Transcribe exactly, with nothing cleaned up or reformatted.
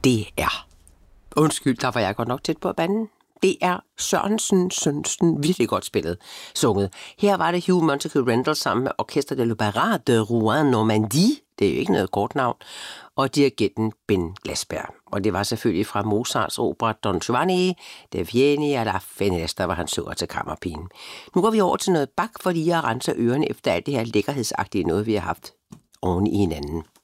det er. Undskyld, der var jeg godt nok tæt på at bande. Det er Sørensen Sønsen virkelig godt spillet, sunget. Her var det Hugh Montagu Randall sammen med Orchestre de l'Opéra de Rouen-Normandie, det er jo ikke noget kort navn, og dirigenten Ben Glasberg. Og det var selvfølgelig fra Mozarts opera Don Giovanni de Vieni alla Finestra, hvor han synger til kammerpigen. Nu går vi over til noget bak for lige at rense ørerne efter alt det her lækkerhedsagtige noget, vi har haft oven i hinanden.